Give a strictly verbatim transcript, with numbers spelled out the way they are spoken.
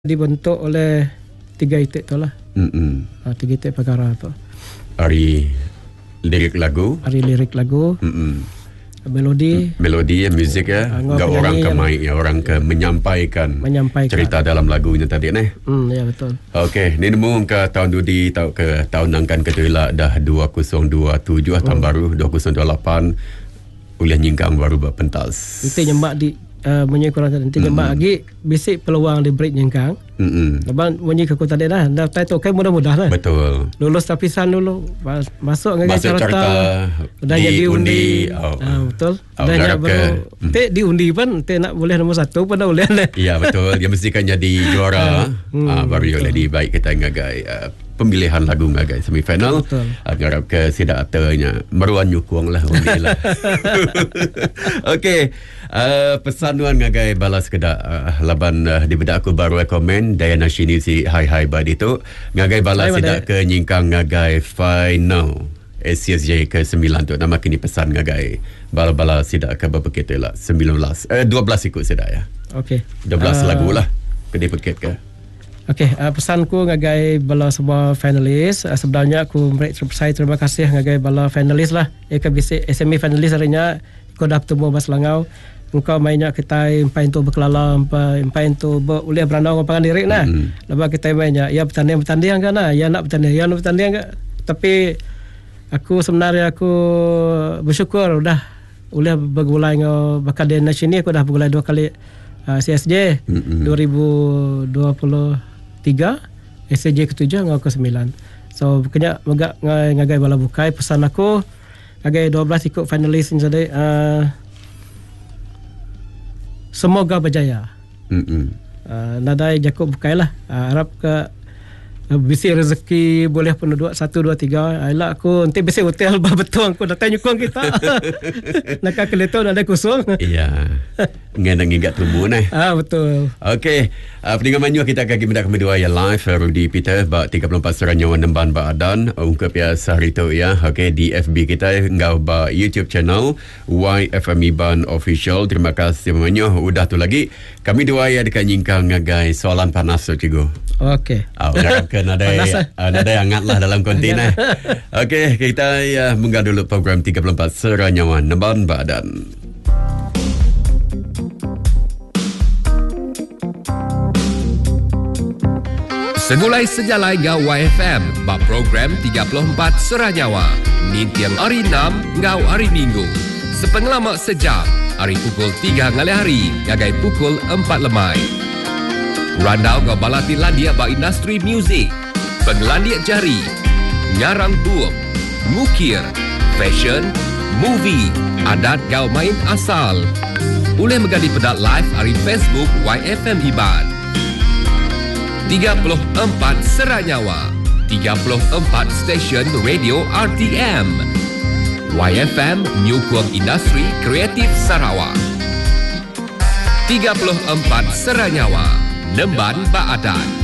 dibentuk oleh tiga itik tu lah. Mm-mm. Ha, tiga itik perkara tu. Hari lirik lagu. Hari lirik lagu. Mm-mm. Melodi. Melodi ya, muzik ya. Enggak orang ke mic ya, orang ke menyampaikan, menyampaikan cerita dalam lagunya tadi nih. Hmm, ya betul. Okey, ni nemu ke tahun dudi tau ke tahun nangkan ketulah dah dua ribu dua puluh tujuh tahun hmm. baru dua ribu dua puluh lapan uliah nyingkang baru berpentas. Nanti nyemak di uh, menyi kurang nanti mm-hmm. nyemak lagi bisik peluang di break nyingkang. Hmm. Lepas menyi ke kota dia dah. Dah title kan mudah-mudah lah. Betul. Lulus tapisan dulu Mas, masuk dengan masuk carta. Dah jadi undi. Oh. Ah, betul. Oh, dah nak baru. Hmm. Tek diundi pun tek nak boleh nombor satu pun dah boleh lah. Ya betul. Dia mesti kan jadi juara. hmm, ah, baru jadi baik kita ngagai uh, pemilihan lagu ngagai semifinal. Agar ke sidak atanya meruan nyukung lah undi lah. Okey. Uh, pesan nuan ngagai balas kedak uh, laban uh, di bedak aku baru rekomen Dayana Shini si hai hai badi tu ngagai balas sidak ke nyingkang ngagai final S C S J ke sembilan tu. Nama kini pesan ngagai bala-bala sidak ke berpekit lah sembilan belas eh dua belas ikut sidak ya. Okey. dua belas uh, lagu lah kedai pekit ke. Okey, uh, pesanku ngagai bala semua finalis. Uh, sebenarnya aku saya terima kasih ngagai bala finalis lah. Eka bisik S M E finalis harinya kau dah bertemu Bas Langau. Engkau mainnya kita empai tu berkelala, empai tu boleh berandau ngapangan diri nah. Mm-hmm. Lepas kita mainnya ya bertanding bertanding kan nah, ya nak bertanding, ya nak bertanding kan. Tapi aku sebenarnya aku bersyukur udah boleh bergulai dengan bakal di nation ni. Aku dah bergulai dua kali uh, C S J mm-hmm. dua ribu dua puluh tiga, S C J ketujuh dengan ke sembilan. So kena megak ngagai bala bukai. Pesan aku ngagai dua belas ikut finalis ni tadi. Uh, semoga berjaya. Mm-hmm. Uh, nadai Jakob bukailah. Uh, harap ke uh, bisi rezeki boleh penduduk satu dua tiga. Ayolah aku nanti bisi hotel bah betul aku datang nyukung kita. Nak ke leto ada kosong. Iya. Ngan ngingat tumbuh nah. Ah betul. Okey, uh, pendengar Manyu kita akan kita kami dua ya live Rudy Peter ba tiga puluh empat Seranyawan Nemban ba Adan ungkap ya sehari tu ya. Okey, di F B kita ngau ba YouTube channel Y F M Iban Official. Terima kasih Manyu udah tu lagi. Kami dua ya dekat nyingkang ngagai soalan panas tu cikgu. Okey. Ah, uh, kan ada ada yang hangat lah dalam konten eh. Okey, kita ya munggah dulu program tiga puluh empat Seranyawan Nemban ba Adan. Segulai sejalai ngau Y F M ba program tiga puluh empat Seranyawa. Nintiang hari enam ngau hari Minggu. Sepengalamak sejak hari pukul tiga ngali hari ngagai pukul empat lemai. Randau ngau balati landia ba industri muzik, penglandia jari, ngarang buuk, ngukir, fashion, movie, adat ngau main asal. Boleh megadi pedat live hari Facebook Y F M Iban. tiga puluh empat Seranyawa, tiga puluh empat stesen radio R T M. Y F M Nyukung Industri Kreatif Sarawak. tiga puluh empat Seranyawa, Nemban ba Adan.